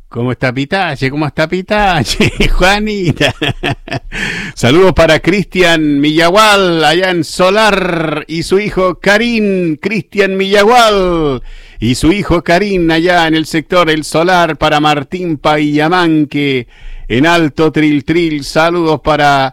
¿Cómo está Pitache? ¿Cómo está Pitache? Juanita. Saludos para Cristian Millagual, allá en Solar, y su hijo Karim, Cristian Millagual, y su hijo Karim, allá en el sector El Solar, para Martín Payamanque, en Alto Tril Tril. Saludos para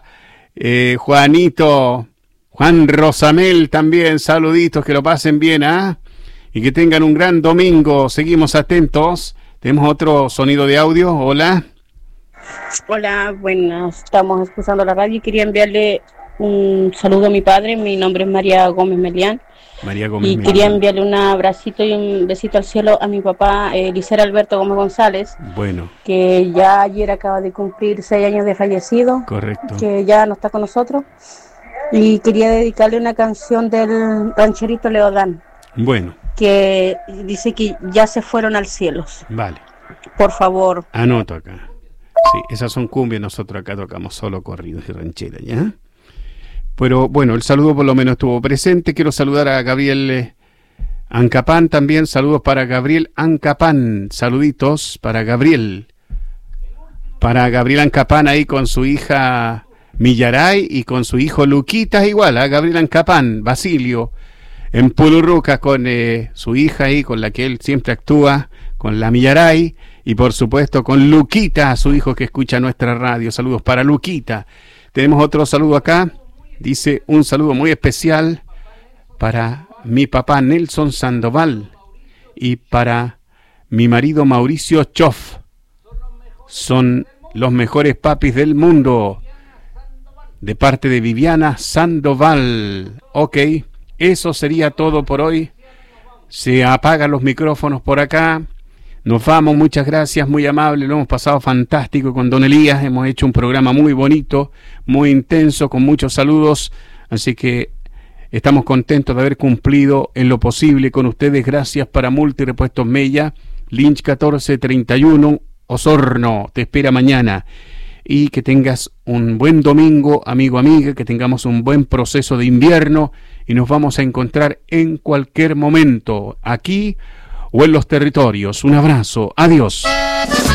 Juanito, Juan Rosamel también, saluditos, que lo pasen bien, ¿ah? Y que tengan un gran domingo. Seguimos atentos. Tenemos otro sonido de audio. Hola. Hola, buenas. Estamos escuchando la radio y quería enviarle un saludo a mi padre. Mi nombre es María Gómez Melián. María Gómez y Melián. Quería enviarle un abracito y un besito al cielo a mi papá, Eliseo Alberto Gómez González. Bueno. Que ya ayer acaba de cumplir 6 años de fallecido. Correcto. Que ya no está con nosotros. Y quería dedicarle una canción del rancherito Leodán. Bueno. Que dice que ya se fueron al cielo. Vale. Por favor. Anoto acá. Sí, esas son cumbias, nosotros acá tocamos solo corridos y rancheras, ¿ya? Pero bueno, el saludo por lo menos estuvo presente. Quiero saludar a Gabriel Ancapán también. Saludos para Gabriel Ancapán. Saluditos para Gabriel. Para Gabriel Ancapán ahí con su hija Millaray y con su hijo Luquitas igual, a Gabriel Ancapán, Basilio. En Pulurruca con su hija ahí, con la que él siempre actúa, con la Millaray, y por supuesto con Luquita, su hijo que escucha nuestra radio. Saludos para Luquita. Tenemos otro saludo acá, dice un saludo muy especial para mi papá Nelson Sandoval y para mi marido Mauricio Choff. Son los mejores papis del mundo, de parte de Viviana Sandoval. Ok. Eso sería todo por hoy. Se apagan los micrófonos por acá. Nos vamos, muchas gracias, muy amable. Lo hemos pasado fantástico con Don Elías. Hemos hecho un programa muy bonito, muy intenso, con muchos saludos. Así que estamos contentos de haber cumplido en lo posible con ustedes. Gracias para Multirepuestos Mella, Lynch 1431, Osorno. Te espera mañana. Y que tengas un buen domingo, amigo, amiga, que tengamos un buen proceso de invierno y nos vamos a encontrar en cualquier momento, aquí o en los territorios. Un abrazo, adiós.